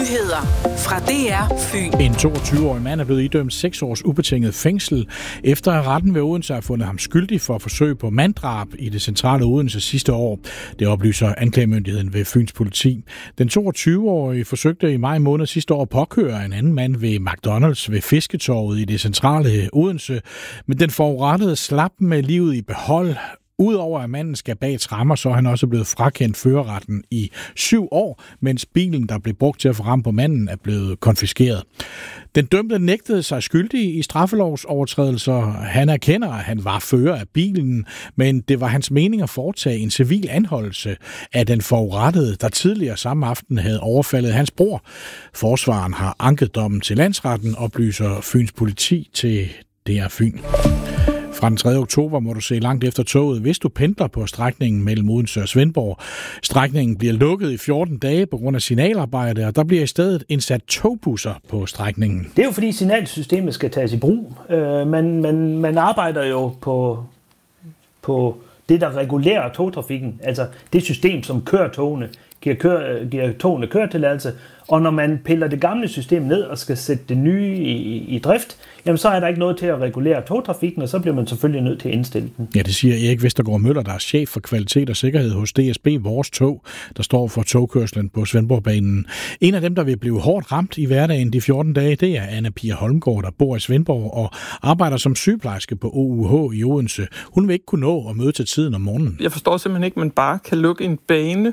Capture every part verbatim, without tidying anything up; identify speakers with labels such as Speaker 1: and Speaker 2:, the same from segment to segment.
Speaker 1: Nyheder fra D R Fyn.
Speaker 2: En toogtyve-årig mand er blevet idømt seks års ubetinget fængsel, efter at retten ved Odense har fundet ham skyldig for forsøg på manddrab i det centrale Odense sidste år. Det oplyser anklagemyndigheden ved Fyns politi. Den toogtyve-årige forsøgte i maj måned sidste år at påkøre en anden mand ved McDonald's ved Fisketorvet i det centrale Odense, men den forurettede slap med livet i behold. Udover at manden skal bag tremmer, så er han også blevet frakendt førerretten i syv år, mens bilen, der blev brugt til at få ram på manden, er blevet konfiskeret. Den dømte nægtede sig skyldig i straffelovsovertrædelser. Han erkender, at han var fører af bilen, men det var hans mening at foretage en civil anholdelse af den forurettede, der tidligere samme aften havde overfaldet hans bror. Forsvaren har anket dommen til landsretten, oplyser Fyns politi til D R Fyn. Fra den tredje oktober må du se langt efter toget, hvis du pendler på strækningen mellem Odense og Svendborg. Strækningen bliver lukket i fjorten dage på grund af signalarbejde, og der bliver i stedet indsat togbusser på strækningen.
Speaker 3: Det er jo fordi signalsystemet skal tages i brug. Øh, man, man, man arbejder jo på, på det, der regulerer togtrafikken, altså det system, som kører togene, giver, kør, giver togene køretilladelse. Og når man piller det gamle system ned og skal sætte det nye i, i drift, jamen så er der ikke noget til at regulere togtrafikken, og så bliver man selvfølgelig nødt til at indstille den.
Speaker 2: Ja, det siger Erik Vestergaard Møller, der er chef for kvalitet og sikkerhed hos D S B Vores Tog, der står for togkørslen på Svendborgbanen. En af dem, der vil blive hårdt ramt i hverdagen de fjorten dage, det er Anna Pia Holmgaard, der bor i Svendborg og arbejder som sygeplejerske på O U H i Odense. Hun vil ikke kunne nå at møde til tiden om morgenen.
Speaker 4: Jeg forstår simpelthen ikke, at man bare kan lukke en bane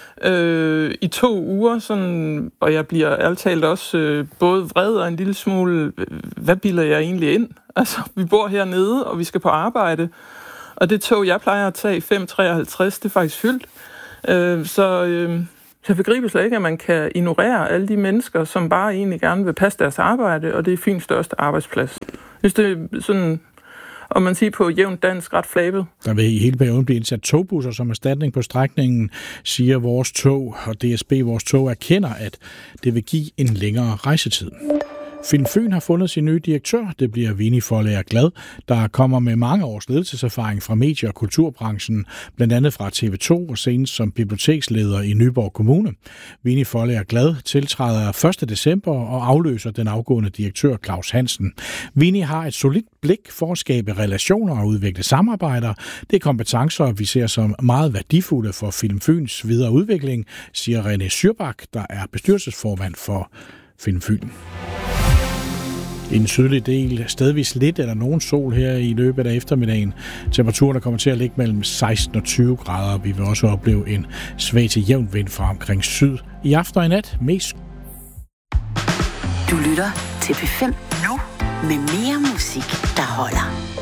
Speaker 4: Øh, i to uger, sådan, og jeg bliver ærligt talt også øh, både vred og en lille smule, hvad bilder jeg egentlig ind? Altså, vi bor hernede, og vi skal på arbejde, og det tog, jeg plejer at tage fem treoghalvtreds, det er faktisk fyldt. Øh, så øh, jeg begriber slet ikke, at man kan ignorere alle de mennesker, som bare egentlig gerne vil passe deres arbejde, og det er Fyns største arbejdsplads. Hvis det er sådan, og man siger på jævnt dansk ret flabet.
Speaker 2: Der vil i hele perioden blive indsat togbusser som erstatning på strækningen, siger Vores Tog, og D S B Vores Tog erkender, at det vil give en længere rejsetid. Film Fyn har fundet sin nye direktør. Det bliver Vinnie Forlager Glad, der kommer med mange års ledelseserfaring fra medie- og kulturbranchen, blandt andet fra T V to og senest som biblioteksleder i Nyborg Kommune. Vinnie Forlager Glad tiltræder første december og afløser den afgående direktør Claus Hansen. Vinnie har et solidt blik for at skabe relationer og udvikle samarbejder. Det er kompetencer, vi ser som meget værdifulde for Film Fyns videre udvikling, siger René Syrbak, der er bestyrelsesformand for Film Fyn. I den sydlige del stedvis lidt eller nogen sol her i løbet af eftermiddagen. Temperaturen kommer til at ligge mellem seksten og tyve grader. Vi vil også opleve en svag til jævn vind fra omkring syd. I aften og i nat mest.
Speaker 5: Du lytter til P fem nu med mere musik, der holder.